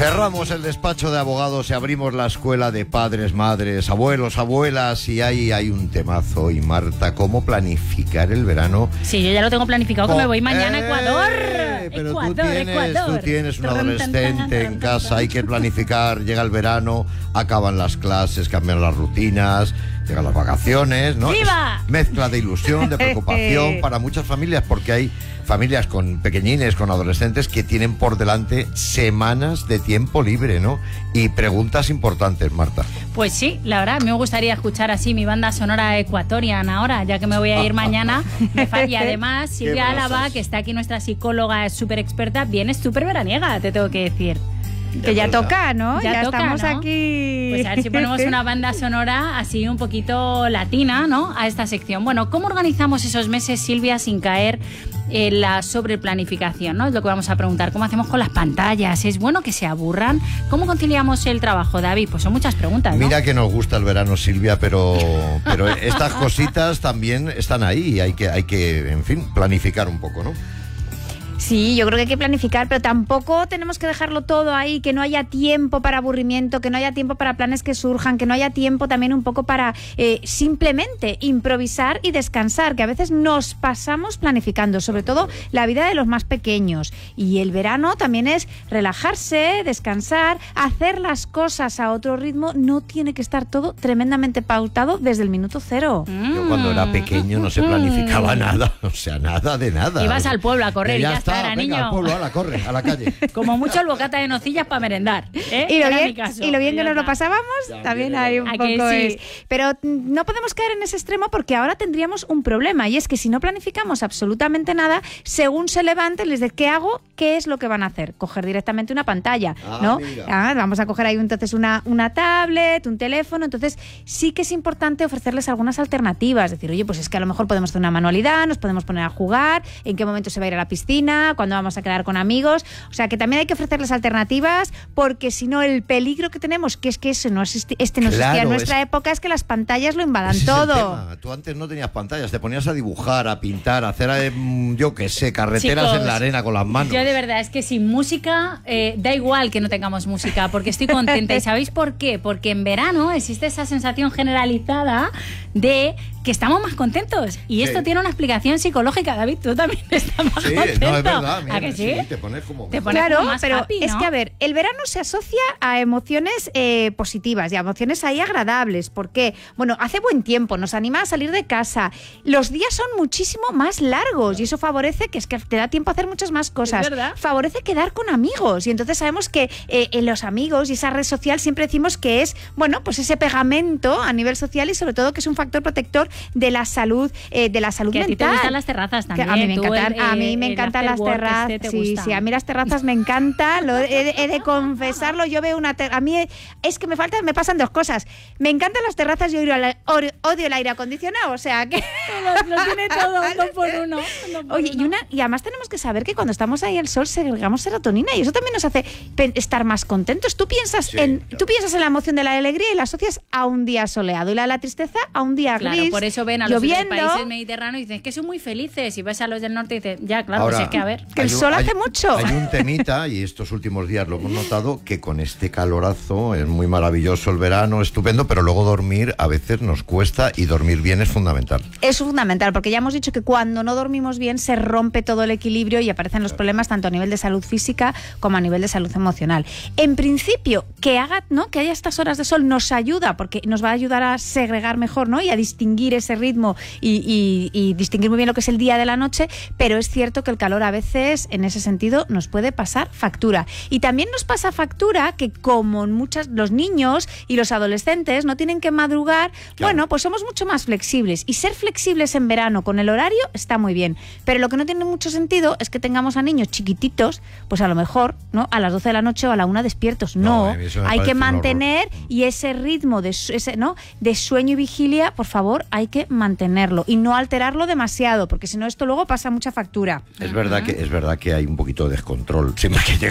Cerramos el despacho de abogados y abrimos la escuela de padres, madres, abuelos, abuelas, y ahí hay un temazo. Y Marta, ¿cómo planificar el verano? Sí, yo ya lo tengo planificado, que me voy mañana a Ecuador. Pero Ecuador. tú tienes un adolescente en casa, hay que planificar, llega el verano, acaban las clases, cambian las rutinas, llegan las vacaciones, ¿no? ¡Viva! Es mezcla de ilusión, de preocupación para muchas familias, porque hay familias con pequeñines, con adolescentes que tienen por delante semanas de tiempo libre, ¿no? Y preguntas importantes, Marta. Pues sí, la verdad, me gustaría escuchar así mi banda sonora Equatorian ahora, ya que me voy a ir mañana. Y además, Silvia Álava, que está aquí, nuestra psicóloga súper experta, viene súper veraniega, te tengo que decir. Que ya toca, ¿no? Ya toca, estamos, ¿no? Aquí. Pues a ver si ponemos una banda sonora así un poquito latina, ¿no? A esta sección. Bueno, ¿cómo organizamos esos meses, Silvia, sin caer en la sobreplanificación, ¿no? Es lo que vamos a preguntar. ¿Cómo hacemos con las pantallas? ¿Es bueno que se aburran? ¿Cómo conciliamos el trabajo, David? Pues son muchas preguntas, ¿no? Mira que nos gusta el verano, Silvia, pero estas cositas también están ahí y hay que, en fin, planificar un poco, ¿no? Sí, yo creo que hay que planificar, pero tampoco tenemos que dejarlo todo ahí, que no haya tiempo para aburrimiento, que no haya tiempo para planes que surjan, que no haya tiempo también un poco para simplemente improvisar y descansar, que a veces nos pasamos planificando, sobre todo la vida de los más pequeños. Y el verano también es relajarse, descansar, hacer las cosas a otro ritmo, no tiene que estar todo tremendamente pautado desde el minuto cero. Yo cuando era pequeño no se planificaba nada, o sea, nada de nada. Ibas al pueblo a correr y ya está. Venga, niño. al pueblo, corre, a la calle. Como mucho el bocata de nocillas para merendar, ¿eh? Y lo bien que nos lo pasábamos, también hay un poco sí. Pero no podemos caer en ese extremo, porque ahora tendríamos un problema, y es que si no planificamos absolutamente nada, según se levanten, les dice, ¿qué hago? ¿Qué es lo que van a hacer? Coger directamente una pantalla, ¿no? Vamos a coger ahí entonces una tablet, un teléfono. Entonces sí que es importante ofrecerles algunas alternativas, decir, oye, pues es que a lo mejor podemos hacer una manualidad, nos podemos poner a jugar, en qué momento se va a ir a la piscina, cuándo vamos a quedar con amigos. O sea, que también hay que ofrecerles alternativas, porque si no, el peligro que tenemos, que es que eso no existía en nuestra época, es que las pantallas lo invadan todo. Tú antes no tenías pantallas, te ponías a dibujar, a pintar, a hacer, yo qué sé, carreteras, chicos, en la arena con las manos. Yo de verdad es que sin música, da igual que no tengamos música, porque estoy contenta. ¿Y sabéis por qué? Porque en verano existe esa sensación generalizada de que estamos más contentos. Y esto tiene una explicación psicológica, David. Tú también estás más contento. No, es verdad. Mira, ¿A que sí? Te pones como... Claro, como más pero happy, ¿no? es que, a ver, el verano se asocia a emociones positivas y a emociones ahí agradables. ¿Por qué? Bueno, hace buen tiempo, nos anima a salir de casa. Los días son muchísimo más largos y eso favorece que te da tiempo a hacer muchas más cosas. ¿Es verdad? Favorece quedar con amigos. Y entonces sabemos que los amigos y esa red social siempre decimos que es, bueno, pues ese pegamento a nivel social, y sobre todo que es un factor protector de la salud mental. Que a ti te gustan las terrazas también. A mí me encantan las terrazas. Sí, a mí las terrazas me encantan. He de confesarlo. Yo veo a mí es que me pasan dos cosas. Me encantan las terrazas y odio el aire acondicionado. O sea que lo tiene todo, uno por uno. Oye, y además tenemos que saber que cuando estamos ahí al sol segregamos serotonina, y eso también nos hace estar más contentos. Tú piensas en la emoción de la alegría y la asocias a un día soleado, y la de la tristeza a un día gris. Claro, por eso ven a los lloviendo, países mediterráneos y dicen que son muy felices, y ves a los del norte y dices, ya, claro, ahora, pues es que a ver. Que el sol hace mucho. Hay un temita, y estos últimos días lo hemos notado, que con este calorazo es muy maravilloso el verano, estupendo, pero luego dormir a veces nos cuesta, y dormir bien es fundamental. Es fundamental, porque ya hemos dicho que cuando no dormimos bien se rompe todo el equilibrio y aparecen los problemas tanto a nivel de salud física como a nivel de salud emocional. En principio, que haya estas horas de sol nos ayuda, porque nos va a ayudar a segregar mejor, ¿no? Y a distinguir ese ritmo y distinguir muy bien lo que es el día de la noche, pero es cierto que el calor a veces, en ese sentido, nos puede pasar factura. Y también nos pasa factura que, como los niños y los adolescentes no tienen que madrugar, bueno, pues somos mucho más flexibles. Y ser flexibles en verano con el horario está muy bien, pero lo que no tiene mucho sentido es que tengamos a niños chiquititos, pues a lo mejor, ¿no?, a las 12 de la noche o a la 1 despiertos. No, hay que mantener, y ese ritmo de sueño y vigilia, por favor, hay que mantenerlo y no alterarlo demasiado, porque si no, esto luego pasa mucha factura. Es verdad que hay un poquito de descontrol siempre que llega